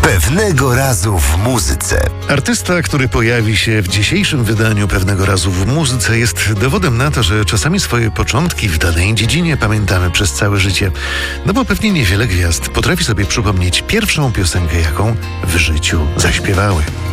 Pewnego razu w muzyce. Artysta, który pojawi się w dzisiejszym wydaniu Pewnego razu w muzyce, jest dowodem na to, że czasami swoje początki w danej dziedzinie pamiętamy przez całe życie. No bo pewnie niewiele gwiazd potrafi sobie przypomnieć pierwszą piosenkę, jaką w życiu zaśpiewały.